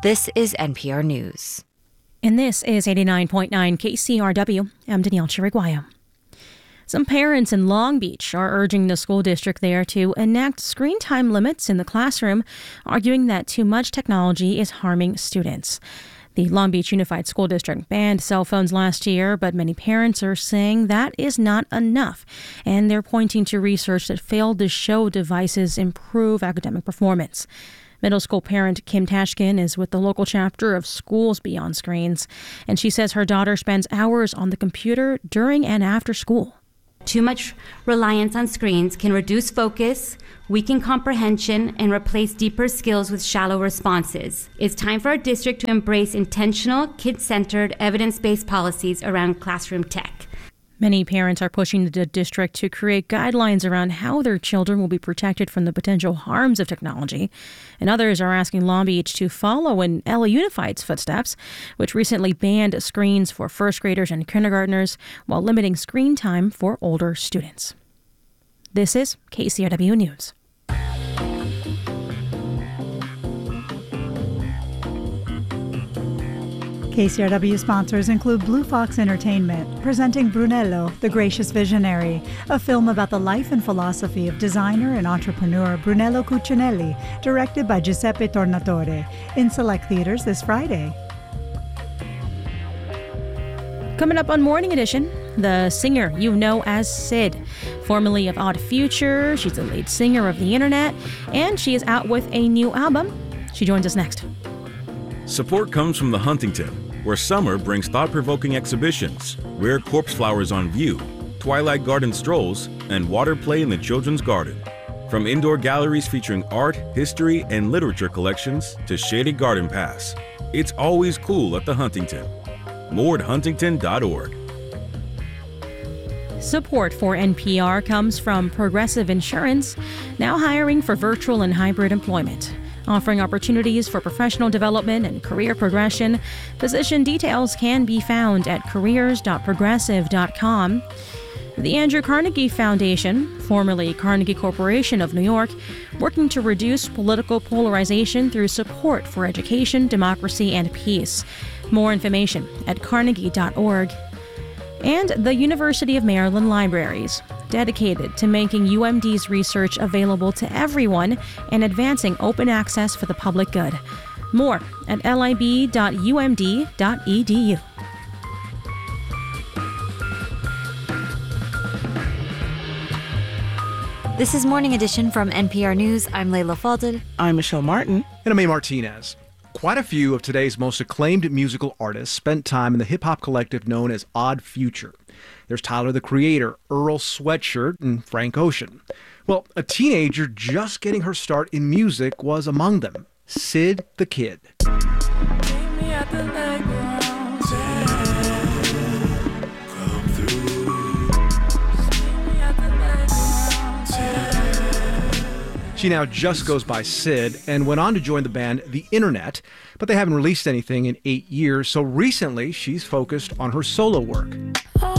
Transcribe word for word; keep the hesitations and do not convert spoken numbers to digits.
This is N P R News. And this is eighty-nine point nine K C R W. I'm Danielle Chiriguaya. Some parents in Long Beach are urging the school district there to enact screen time limits in the classroom, arguing that too much technology is harming students. The Long Beach Unified School District banned cell phones last year, but many parents are saying that is not enough, and they're pointing to research that failed to show devices improve academic performance. Middle school parent Kim Tashkin is with the local chapter of Schools Beyond Screens, and she says her daughter spends hours on the computer during and after school. Too much reliance on screens can reduce focus, weaken comprehension, and replace deeper skills with shallow responses. It's time for our district to embrace intentional, kid-centered, evidence-based policies around classroom tech. Many parents are pushing the district to create guidelines around how their children will be protected from the potential harms of technology. And others are asking Long Beach to follow in L A Unified's footsteps, which recently banned screens for first graders and kindergartners while limiting screen time for older students. This is K C R W News. K C R W sponsors include Blue Fox Entertainment, presenting Brunello, the Gracious Visionary, a film about the life and philosophy of designer and entrepreneur Brunello Cucinelli, directed by Giuseppe Tornatore, in select theaters this Friday. Coming up on Morning Edition, the singer you know as Syd, formerly of Odd Future. She's the lead singer of The Internet, and she is out with a new album. She joins us next. Support comes from the Huntington, where summer brings thought-provoking exhibitions, rare corpse flowers on view, twilight garden strolls, and water play in the children's garden. From indoor galleries featuring art, history, and literature collections to shaded garden paths, it's always cool at the Huntington. More at huntington dot org. Support for N P R comes from Progressive Insurance, now hiring for virtual and hybrid employment. Offering opportunities for professional development and career progression. Position details can be found at careers dot progressive dot com. The Andrew Carnegie Foundation, formerly Carnegie Corporation of New York, working to reduce political polarization through support for education, democracy, and peace. More information at carnegie dot org. And the University of Maryland Libraries, dedicated to making U M D's research available to everyone and advancing open access for the public good. More at lib dot u m d dot e d u. This is Morning Edition from N P R News. I'm Layla Falded. I'm Michelle Martin. And I'm A. Martinez. Quite a few of today's most acclaimed musical artists spent time in the hip-hop collective known as Odd Future. There's Tyler, the Creator, Earl Sweatshirt, and Frank Ocean. Well, a teenager just getting her start in music was among them, Syd the Kid. She now just goes by Syd and went on to join the band The Internet, but they haven't released anything in eight years, so recently she's focused on her solo work.